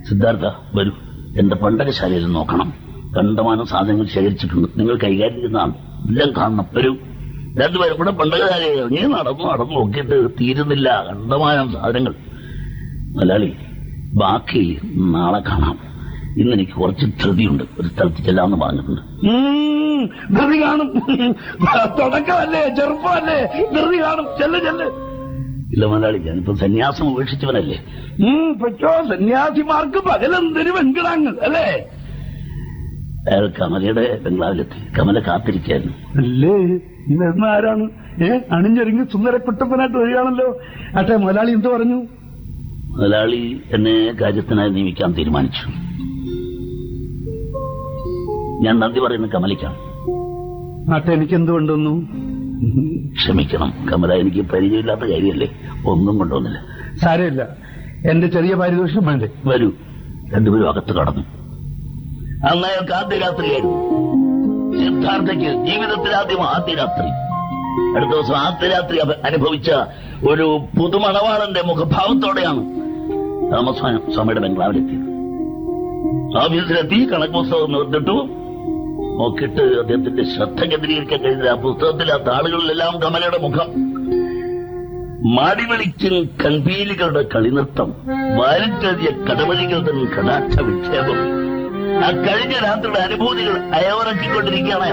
സിദ്ധാർത്ഥ, വരൂ. എന്റെ പണ്ടകശാലയിൽ നോക്കണം. കണ്ടമാനം സാധനങ്ങൾ ശേഖരിച്ചിട്ടുണ്ട്. നിങ്ങൾ കൈകാര്യം ചെയ്യുന്നതാണ്. എല്ലാം കാണണം. വരൂ. രണ്ടുപേരും കൂടെ പണ്ടകശാലയിൽ ഇറങ്ങി നടന്നു നോക്കിയിട്ട് തീരുന്നില്ല. കണ്ടമാനം സാധനങ്ങൾ. മലയാളി, ബാക്കി നാളെ കാണാം. ഇന്ന് എനിക്ക് കുറച്ച് ധൃതിയുണ്ട്. ഒരു സ്ഥലത്ത് ചെല്ലാമെന്ന് പറഞ്ഞിട്ടുണ്ട്. ധൃതി കാണും. തുടക്കമല്ലേ, ചെറുപ്പമല്ലേ, ധൃതി കാണും. ചെല്ല്. ഇല്ല മലയാളി, ഞാനിപ്പോ സന്യാസം ഉപേക്ഷിച്ചവനല്ലേ. പക്ഷോ സന്യാസിമാർക്ക് പകലെന്തൊരു വെങ്കിടാങ്ങൾ അല്ലേ. അയാൾ കമലയുടെ ബംഗ്ലാവിലെത്തി. കമല കാത്തിരിക്കായിരുന്നു. അല്ലേ, ഇന്ന് ആരാണ്? അണിഞ്ഞൊരുങ്ങി സുന്ദരക്കുട്ടപ്പനായിട്ട് വരികയാണല്ലോ. ആട്ടെ, മുതലാളി എന്ത് പറഞ്ഞു? മുതലാളി എന്നെ കാര്യത്തിനായി നിയമിക്കാൻ തീരുമാനിച്ചു. ഞാൻ നന്ദി പറയുന്ന കമലയ്ക്കാണ്. ആട്ടെ, എനിക്ക് എന്തുകൊണ്ടൊന്നു? ക്ഷമിക്കണം കമല, എനിക്ക് പരിചയമില്ലാത്ത കാര്യമല്ലേ, ഒന്നും കൊണ്ടുവന്നില്ല. സാരമില്ല, എന്റെ ചെറിയ പാരിതോഷികം വേണ്ടേ? വരൂ. രണ്ടുപേരും അകത്ത് കടന്നു. അന്ന് അയാൾക്ക് ആദ്യ രാത്രിയായിരുന്നു. സിദ്ധാർത്ഥയ്ക്ക് ജീവിതത്തിൽ ആദ്യ രാത്രി. അടുത്ത ദിവസം ആദ്യ രാത്രി അനുഭവിച്ച ഒരു പുതുമണവാളന്റെ മുഖഭാവത്തോടെയാണ് രാമസ്വാമിയുടെ ബംഗ്ലാവിലെത്തിയത്. ഓഫീസിലെത്തി കണക്ക് പുസ്തകം നിർത്തിട്ടു. നോക്കിയിട്ട് അദ്ദേഹത്തിന്റെ ശ്രദ്ധ കേന്ദ്രീകരിക്കാൻ കഴിഞ്ഞില്ല. ആ പുസ്തകത്തിലെ ആ താളുകളിലെല്ലാം കമലയുടെ മുഖം. മാടിവിളിക്കൽ കൺപീലികളുടെ കളിനൃത്തം, വാരിറ്റെറിയ കടവഴികളുടെ കടാക്ഷ വിക്ഷേപം. ആ കഴിഞ്ഞ രാത്രിയുടെ അനുഭൂതികൾ അയവറക്കിക്കൊണ്ടിരിക്കുകയാണ്.